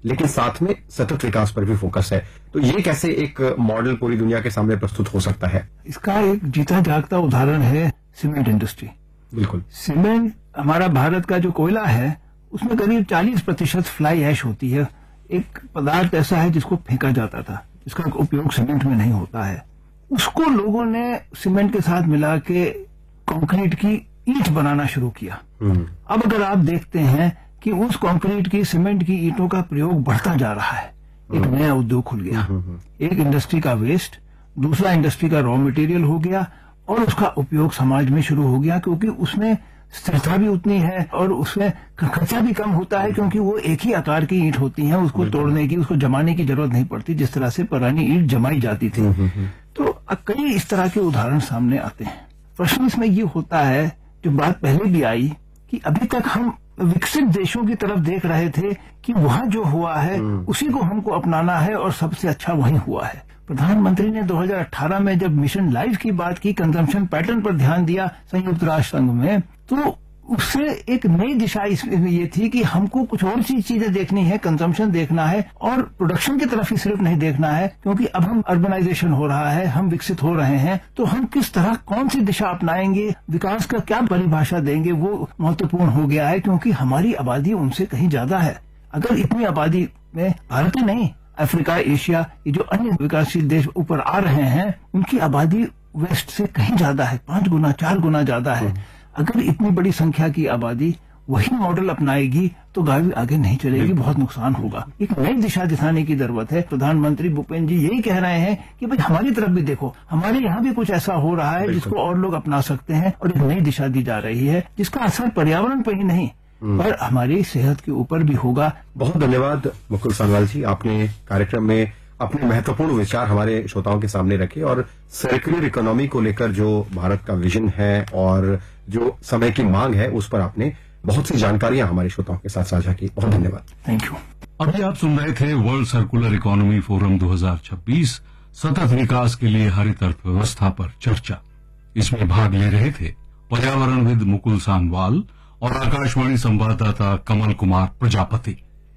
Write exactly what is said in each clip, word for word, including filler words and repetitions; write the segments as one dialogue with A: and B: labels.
A: लेकिन साथ में सतत विकास पर भी फोकस है। तो ये कैसे एक मॉडल पूरी दुनिया के सामने प्रस्तुत हो सकता है?
B: इसका एक जीता जागता उदाहरण है सीमेंट इंडस्ट्री।
A: बिल्कुल।
B: सीमेंट, हमारा भारत का जो कोयला है उसमें करीब चालीस प्रतिशत फ्लाई ऐश होती है। एक पदार्थ ऐसा है जिसको फेंका जाता था, जिसका उपयोग सीमेंट में नहीं होता है। उसको लोगों ने सीमेंट के साथ मिला के कंक्रीट की ईंट बनाना शुरू किया। अब अगर आप देखते हैं कि उस कंक्रीट की, सीमेंट की ईंटों का प्रयोग बढ़ता जा रहा है, एक नया उद्योग खुल गया। एक इंडस्ट्री का वेस्ट दूसरा इंडस्ट्री का रॉ मटेरियल हो गया और उसका उपयोग समाज में शुरू हो गया, क्योंकि उसमें स्थिरता भी उतनी है और उसमें खर्चा भी कम होता है, क्योंकि वो एक ही आकार की ईंट होती है, उसको तोड़ने की, उसको जमाने की जरूरत नहीं पड़ती जिस तरह से पुरानी ईंट जमाई जाती थी। तो कई इस तरह के उदाहरण सामने आते हैं। प्रश्न इसमें ये होता है, जो बात पहले भी आई, कि अभी तक हम विकसित देशों की तरफ देख रहे थे कि वहां जो हुआ है उसी को हमको अपनाना है और सबसे अच्छा वही हुआ है। प्रधानमंत्री ने दो हज़ार अठारह में जब मिशन लाइफ की बात की, कंजम्पशन पैटर्न पर ध्यान दिया संयुक्त राष्ट्र संघ में, तो उससे एक नई दिशा इसमें ये थी कि हमको कुछ और सी चीजें देखनी है, कंजम्पशन देखना है और प्रोडक्शन की तरफ ही सिर्फ नहीं देखना है, क्योंकि अब हम अर्बनाइजेशन हो रहा है, हम विकसित हो रहे हैं, तो हम किस तरह कौन सी दिशा अपनाएंगे, विकास का क्या परिभाषा देंगे, वो महत्वपूर्ण हो गया है, क्योंकि हमारी आबादी उनसे कहीं ज्यादा है। अगर इतनी आबादी में भारत ही नहीं, अफ्रीका, एशिया, ये जो अन्य विकासशील देश ऊपर आ रहे हैं, उनकी आबादी वेस्ट से कहीं ज्यादा है, पांच गुना चार गुना ज्यादा है। अगर इतनी बड़ी संख्या की आबादी वही मॉडल अपनाएगी तो गाड़ी आगे नहीं चलेगी, बहुत नुकसान होगा। एक नई दिशा दिखाने की जरूरत है। प्रधानमंत्री भूपेन्द्र जी यही कह रहे हैं कि भाई हमारी तरफ भी देखो, हमारे यहाँ भी कुछ ऐसा हो रहा है जिसको और लोग अपना सकते हैं, और एक नई दिशा दी जा रही है जिसका असर पर्यावरण पर ही नहीं पर हमारी सेहत के ऊपर भी होगा।
A: बहुत धन्यवाद मुकुल सान्याल जी, आपने कार्यक्रम में अपने महत्वपूर्ण विचार हमारे श्रोताओं के सामने रखे और सर्कुलर इकोनॉमी को लेकर जो भारत का विजन है और जो समय की मांग है उस पर आपने बहुत सी जानकारियां हमारे श्रोताओं के साथ साझा की। बहुत धन्यवाद।
B: Thank you.
C: अभी आप सुन रहे थे वर्ल्ड सर्कुलर इकोनॉमी फोरम दो हज़ार छब्बीस, सतत विकास के लिए हरित अर्थव्यवस्था पर चर्चा। इसमें भाग ले रहे थे पर्यावरणविद मुकुल सान्याल और आकाशवाणी संवाददाता कमल कुमार प्रजापति।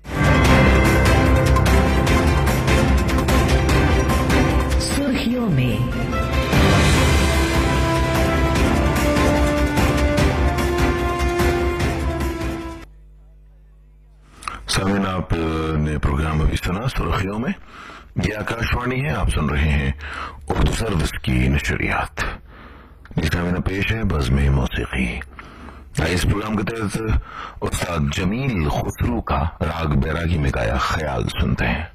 D: सुर्खियों में
E: सामीन, आपने प्रोग्राम अभी सुना सुर्खियों में। ये आकाशवाणी है, आप सुन रहे हैं उर्दू सर्विस की नशरियात, जिसका में पेश है बज़्म मौसीकी। इस प्रोग्राम के तहत उस्ताद जमील खुसरू का राग बैरागी में गाया ख्याल सुनते हैं।